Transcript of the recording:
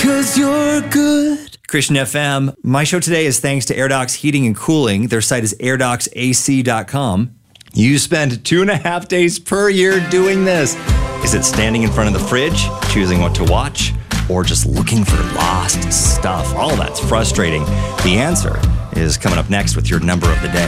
'cause you're good. Christian FM. My show today is thanks to AirDocs Heating and Cooling. Their site is airdocsac.com. You spend 2.5 days per year doing this. Is it standing in front of the fridge, choosing what to watch, or just looking for lost stuff? All that's frustrating. The answer is coming up next with your number of the day.